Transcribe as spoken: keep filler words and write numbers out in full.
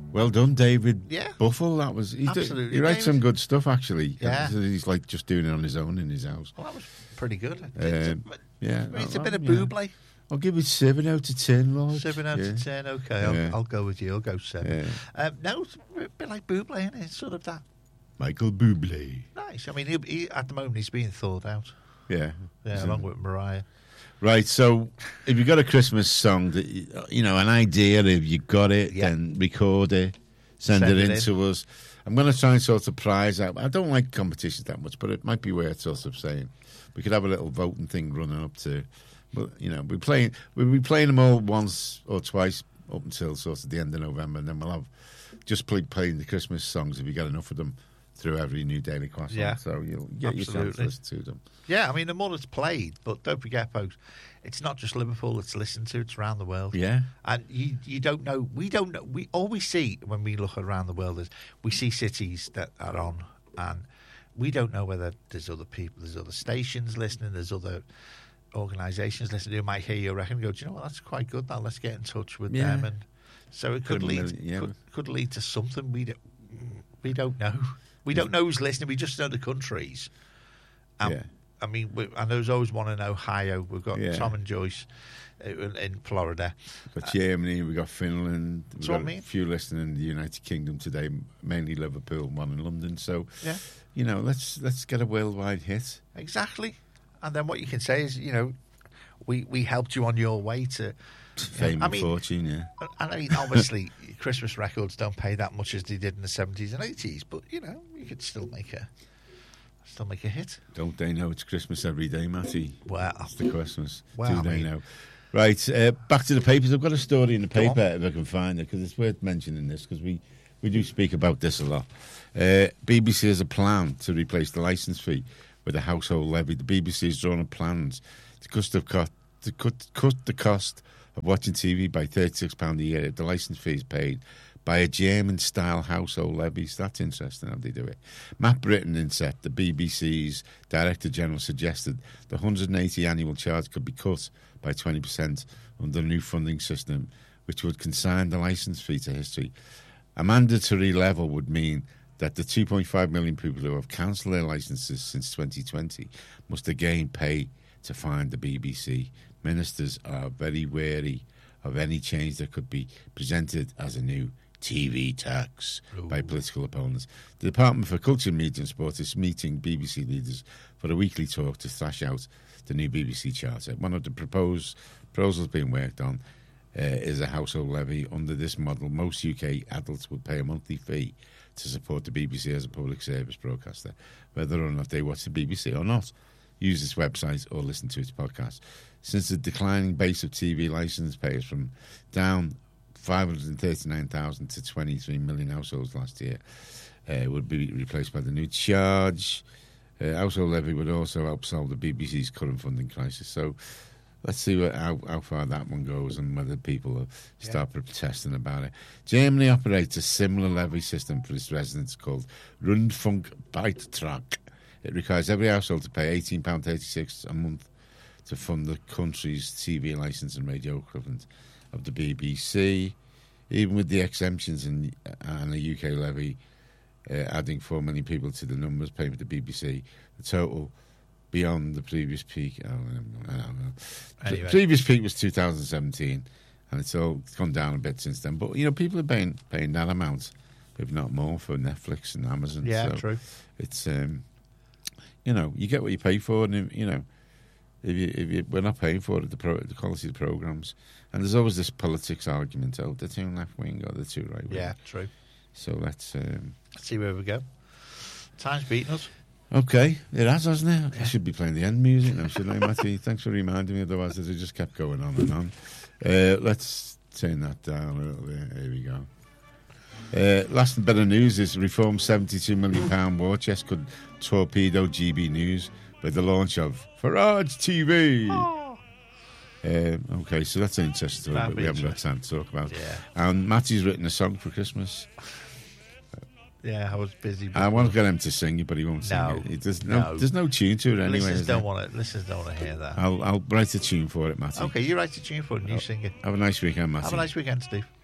Well done, David Yeah. Buffle. That was he, Absolutely, did, he writes David. some good stuff, actually. Yeah. He's like just doing it on his own in his house. Well, that was pretty good. Um, It's, yeah, a, it's a well, bit of yeah. Bublé. I'll give it seven out of ten, Lord. Seven out yeah. of ten. Okay, Yeah. I'll, I'll go with you. I'll go seven. Yeah. Um, no, it's a bit like Bublé, isn't it? It's sort of that Michael Bublé. nice. I mean, he, he, at the moment, he's being thought out. Yeah. Yeah, So- along with Mariah. Right, so if you've got a Christmas song that you you know, an idea, if you got it, Yeah. then record it, send, Send it, it in in. to us. I'm going to try and sort of prize out. I don't like competitions that much, but it might be worth sort of saying we could have a little voting thing running up to. But you know, we're playing we'll be playing them all once or twice up until sort of the end of November, and then we'll have just play, playing the Christmas songs if you get enough of them through every new Daily Croissant. Yeah. So you'll get yourself to Absolutely. listen to them. Yeah, I mean, the more it's played, but don't forget, folks, it's not just Liverpool it's listened to, it's around the world. Yeah. And you you don't know, we don't know, we all we see when we look around the world is we see cities that are on, and we don't know whether there's other people, there's other stations listening, there's other organisations listening who might hear your record and go, do you know what, that's quite good now, let's get in touch with Yeah. them. And so it could Couldn't lead, really- yeah. could, could lead to something we don't, we don't know. We don't know who's listening, we just know the countries. And, Yeah. I mean, we, and there's always one in Ohio. We've got Yeah. Tom and Joyce uh, in Florida. We've got Germany, we've got Finland, we've That's what got I mean. a few listening in the United Kingdom today, mainly Liverpool, one in London. So, Yeah. you know, let's let's get a worldwide hit. Exactly. And then what you can say is, you know, we, we helped you on your way to Fame I and mean- fortune, yeah. And I mean, obviously, Christmas records don't pay that much as they did in the seventies and eighties, but you know, you could still make a still make a hit. Don't they know it's Christmas every day, Matty? Well, It's the Christmas. Well, Do I they mean- know? Right, uh, back to the papers. I've got a story in the Go on. paper, if I can find it, because it's worth mentioning this, because we, we do speak about this a lot. Uh, B B C has a plan to replace the licence fee with a household levy. The B B C has drawn up plans to cut the cost, to cut, cut the cost of watching T V by thirty-six pounds a year if the licence fee is paid by a German-style household levy. So that's interesting how they do it. Matt Britton inset, the B B C's Director General, suggested the one hundred eighty annual charge could be cut by twenty percent under the new funding system, which would consign the licence fee to history. A mandatory level would mean that the two point five million people who have cancelled their licences since twenty twenty must again pay to find the B B C. Ministers are very wary of any change that could be presented as a new T V tax by political opponents. The Department for Culture, Media and Sport is meeting B B C leaders for a weekly talk to thrash out the new B B C charter. One of the proposed proposals being worked on uh, is a household levy. Under this model, most U K adults would pay a monthly fee to support the B B C as a public service broadcaster, whether or not they watch the B B C or not, use its website or listen to its podcast. Since the declining base of T V licence payers from down five hundred thirty-nine thousand to twenty-three million households last year, uh, would be replaced by the new charge. Uh, household levy would also help solve the B B C's current funding crisis. So let's see what, how, how far that one goes and whether people will start yeah. protesting about it. Germany operates a similar levy system for its residents called Rundfunkbeitrag. It requires every household to pay eighteen pounds thirty-six a month to fund the country's T V licence and radio equivalent of the B B C. Even with the exemptions and, and a U K levy uh, adding four million people to the numbers paying for the B B C, the total beyond the previous peak, I don't know, I don't know. Anyway. The previous peak was two thousand seventeen, and it's all gone down a bit since then. But, you know, people are paying, paying that amount, if not more, for Netflix and Amazon. Yeah, so true. It's, um, you know, you get what you pay for, and, you know, if you, if you, we're not paying for it, the, pro, the quality of the programmes. And there's always this politics argument, oh, they're too left-wing or they're too right-wing. Yeah, true. So let's... Um, Let's see where we go. Time's beating us. Okay, it has, hasn't it? Yeah. I should be playing the end music now, shouldn't I, Matty? Thanks for reminding me, otherwise it just kept going on and on. Uh, let's turn that down a little bit. Here we go. Uh, last bit of news is Reform's seventy-two million pounds war chest could torpedo G B News with the launch of Farage T V. Oh. Uh, okay, so that's interesting. But we haven't got time to talk about. Yeah. And Matty's written a song for Christmas. Yeah, I was busy. I want to get him to sing it, but he won't sing no, it. it there's, no, no. there's no tune to it anyway. Listeners don't there? want it. Listeners don't want to hear that. I'll, I'll write a tune for it, Matty. Okay, you write a tune for it and you oh, sing it. Have a nice weekend, Matty. Have a nice weekend, Steve.